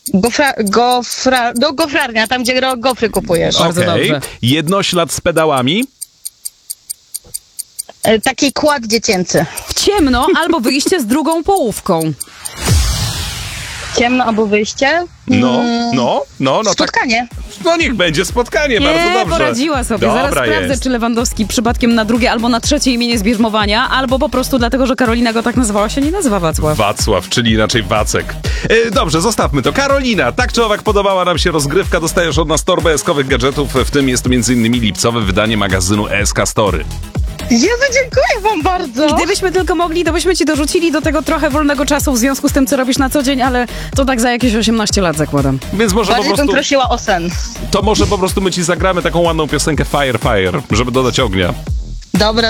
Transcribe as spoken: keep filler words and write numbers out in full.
Gofra, gofra, do gofrarnia, tam gdzie ro- gofry kupujesz. Bardzo Okej. dobrze. Jednoślad z pedałami. E, Taki kład dziecięcy. Ciemno albo wyjście z drugą połówką. Ciemno albo wyjście. No, Mm, no, no, no tak. Spotkanie. No niech będzie spotkanie, bardzo Nie, dobrze. poradziła sobie. Dobra Zaraz sprawdzę, jest. czy Lewandowski przypadkiem na drugie albo na trzecie imię nie zbierzmowania, albo po prostu dlatego, że Karolina go tak nazywała, się nie nazywa Wacław. Wacław, czyli inaczej Wacek. E, dobrze, zostawmy to. Karolina, tak czy owak podobała nam się rozgrywka. Dostajesz od nas torbę eskowych gadżetów, w tym jest między innymi lipcowe wydanie magazynu E S K Story. Jezu, dziękuję wam bardzo. Gdybyśmy tylko mogli, to byśmy ci dorzucili do tego trochę wolnego czasu w związku z tym, co robisz na co dzień, ale to tak za jakieś osiemnaście lat zakładam. Więc może po Bardziej bym prostu, prosiła o sen. to może po prostu my ci zagramy taką ładną piosenkę Fire Fire, żeby dodać ognia. Dobra.